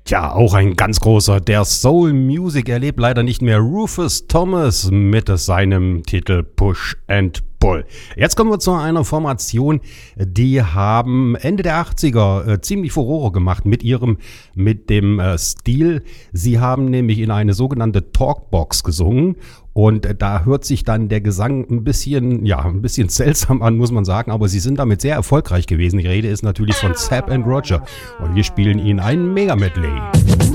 Tja, auch ein ganz großer der Soul Music erlebt leider nicht mehr Rufus Thomas mit seinem Titel Push and Pull. Jetzt kommen wir zu einer Formation, die haben Ende der 80er ziemlich Furore gemacht mit dem Stil. Sie haben nämlich in eine sogenannte Talkbox gesungen. Und da hört sich dann der Gesang ein bisschen seltsam an, muss man sagen. Aber sie sind damit sehr erfolgreich gewesen. Die Rede ist natürlich von Zapp and Roger. Und wir spielen ihnen ein Mega-Medley.